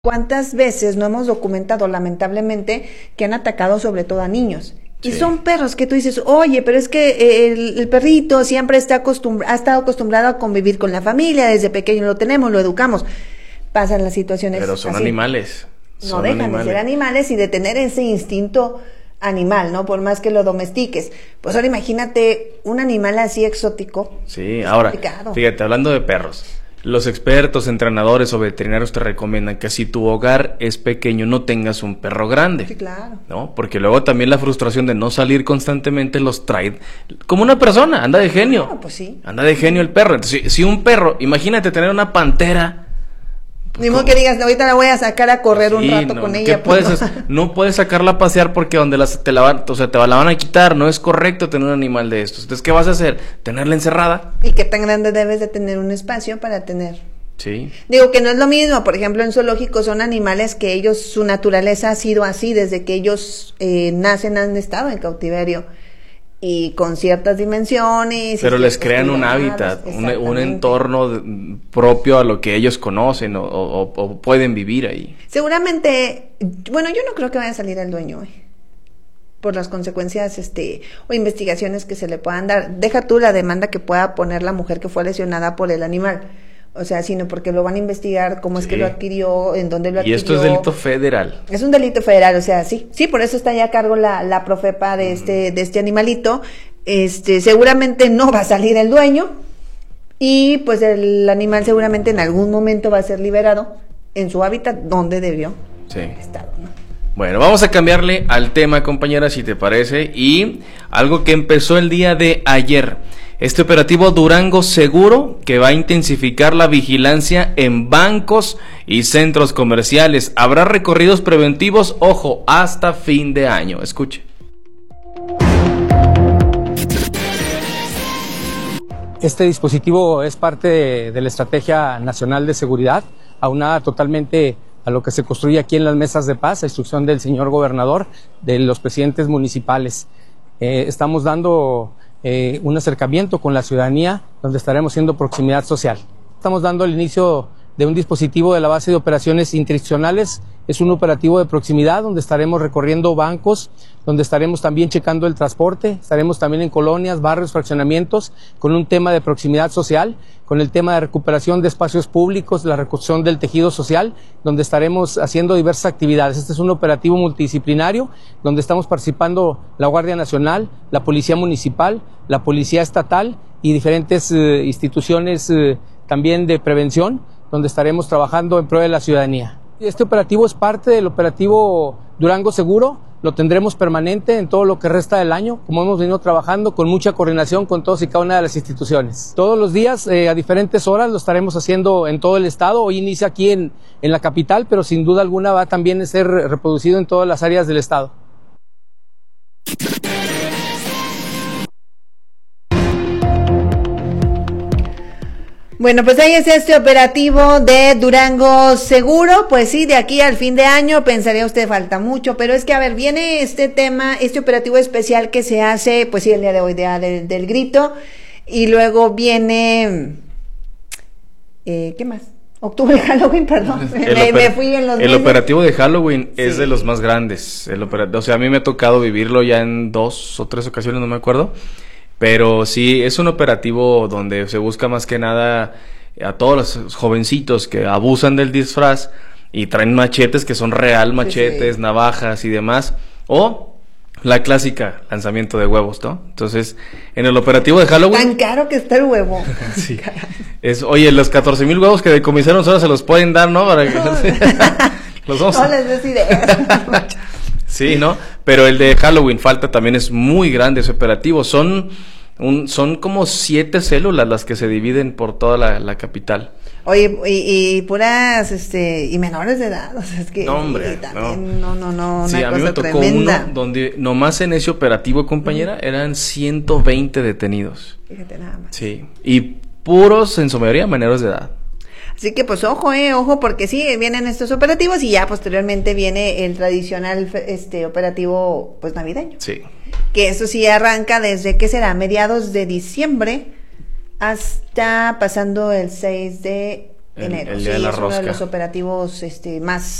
¿Cuántas veces no hemos documentado, lamentablemente, que han atacado sobre todo a niños? Y son perros que tú dices, oye, pero es que el perrito siempre ha estado acostumbrado a convivir con la familia, desde pequeño lo tenemos, lo educamos. Pasan las situaciones pero son así. Animales. No dejan de ser animales y de tener ese instinto animal, ¿no? Por más que lo domestiques. Pues ahora imagínate un animal así exótico. Sí, ahora, complicado. Fíjate, hablando de perros. Los expertos, entrenadores o veterinarios te recomiendan que si tu hogar es pequeño no tengas un perro grande. Sí, claro. ¿No? Porque luego también la frustración de no salir constantemente los trae como una persona, anda de genio. Claro, pues sí. Anda de genio el perro. Entonces, si un perro, imagínate tener una pantera. Pues, ni modo que digas, ahorita la voy a sacar a correr un rato con ella. No puedes sacarla a pasear porque donde te la van a quitar. No es correcto tener un animal de estos. Entonces, ¿qué vas a hacer? Tenerla encerrada. ¿Y qué tan grande debes de tener un espacio para tener? Sí. Digo que no es lo mismo. Por ejemplo, en zoológicos son animales que ellos, su naturaleza ha sido así. Desde que ellos nacen han estado en cautiverio. Y con ciertas dimensiones. Pero les crean un hábitat, un entorno propio a lo que ellos conocen o pueden vivir ahí. Seguramente, bueno, yo no creo que vaya a salir el dueño por las consecuencias o investigaciones que se le puedan dar. Deja tú la demanda que pueda poner la mujer que fue lesionada por el animal. O sea, sino porque lo van a investigar, cómo es que lo adquirió, en dónde lo adquirió. Y esto es delito federal. Es un delito federal, o sea, sí, por eso está ya a cargo la Profepa de este animalito. Seguramente no va a salir el dueño y pues el animal seguramente en algún momento va a ser liberado en su hábitat donde debió estar, ¿no? Bueno, vamos a cambiarle al tema, compañera, si te parece, y algo que empezó el día de ayer. Este operativo Durango Seguro, que va a intensificar la vigilancia en bancos y centros comerciales. Habrá recorridos preventivos, ojo, hasta fin de año. Escuche. Este dispositivo es parte de la Estrategia Nacional de Seguridad, aunada totalmente a lo que se construye aquí en las mesas de paz, a instrucción del señor gobernador, de los presidentes municipales. Estamos dando un acercamiento con la ciudadanía, donde estaremos haciendo proximidad social. Estamos dando el inicio de un dispositivo de la base de operaciones interinstitucionales. Es un operativo de proximidad donde estaremos recorriendo bancos, donde estaremos también checando el transporte, estaremos también en colonias, barrios, fraccionamientos, con un tema de proximidad social, con el tema de recuperación de espacios públicos, la reconstrucción del tejido social, donde estaremos haciendo diversas actividades. Este es un operativo multidisciplinario, donde estamos participando la Guardia Nacional, la Policía Municipal, la Policía Estatal y diferentes instituciones también de prevención, donde estaremos trabajando en pro de la ciudadanía. Este operativo es parte del operativo Durango Seguro, lo tendremos permanente en todo lo que resta del año, como hemos venido trabajando con mucha coordinación con todos y cada una de las instituciones. Todos los días, a diferentes horas, lo estaremos haciendo en todo el estado. Hoy inicia aquí en la capital, pero sin duda alguna va también a ser reproducido en todas las áreas del estado. Bueno, pues ahí es este operativo de Durango Seguro. Pues sí, de aquí al fin de año, pensaría usted, falta mucho, pero es que, a ver, viene este tema, este operativo especial que se hace, pues sí, el día de hoy, día del grito, y luego viene, ¿qué más? Octubre, Halloween, perdón, me fui en los meses. El operativo de Halloween es de los más grandes, o sea, a mí me ha tocado vivirlo ya en 2 o 3 ocasiones, no me acuerdo. Pero sí, es un operativo donde se busca más que nada a todos los jovencitos que abusan del disfraz y traen machetes que son real machetes, navajas y demás. O la clásica, lanzamiento de huevos, ¿no? Entonces, en el operativo de Halloween... Tan caro que está el huevo. Sí. Oye, los 14,000 huevos que decomisaron solo se los pueden dar, ¿no? Para que los vamos no les des ideas. Sí, ¿no? Pero el de Halloween también es muy grande ese operativo. Son como 7 células las que se dividen por toda la capital. Oye, y puras, y menores de edad, o sea, es que... No, hombre, también, no, sí, una a mí me tocó tremenda. uno donde nomás en ese operativo, compañera, eran 120 detenidos. Fíjate nada más. Sí, y puros, en su mayoría, menores de edad. Así que pues ojo, porque sí, vienen estos operativos y ya posteriormente viene el tradicional operativo pues navideño. Sí. Que eso sí arranca desde, ¿qué será? Mediados de diciembre hasta pasando el 6 de enero. El día de la es uno de rosca. los operativos más